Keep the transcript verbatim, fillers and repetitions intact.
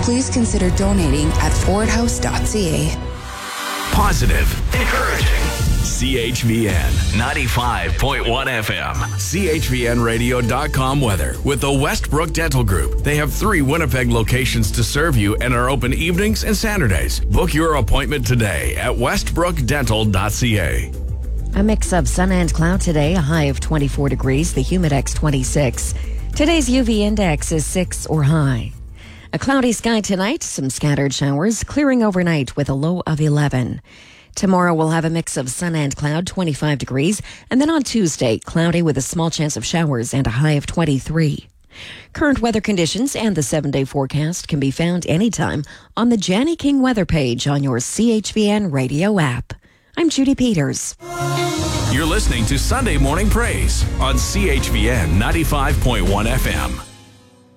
please consider donating at forward house dot c a. Positive, encouraging. C H V N ninety-five point one F M. C H V N radio dot com weather with the Westbrook Dental Group. They have three Winnipeg locations to serve you and are open evenings and Saturdays. Book your appointment today at westbrook dental dot c a. A mix of sun and cloud today, a high of twenty-four degrees, the Humidex twenty-six. Today's U V index is six or high. A cloudy sky tonight, some scattered showers, clearing overnight with a low of eleven. Tomorrow we'll have a mix of sun and cloud, twenty-five degrees, and then on Tuesday, cloudy with a small chance of showers and a high of twenty-three. Current weather conditions and the seven-day forecast can be found anytime on the Janny King weather page on your C H V N radio app. I'm Judy Peters. You're listening to Sunday Morning Praise on C H V N ninety-five point one F M.